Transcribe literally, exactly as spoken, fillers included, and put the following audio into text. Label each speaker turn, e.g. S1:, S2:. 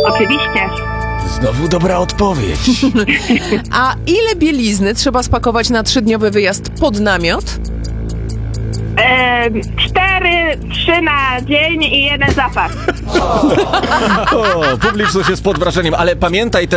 S1: Oczywiście.
S2: Znowu dobra odpowiedź.
S3: A ile bielizny trzeba spakować na trzydniowy wyjazd pod namiot?
S1: E, cztery, trzy na dzień i jeden zapas.
S2: O, publiczność jest pod wrażeniem, ale pamiętaj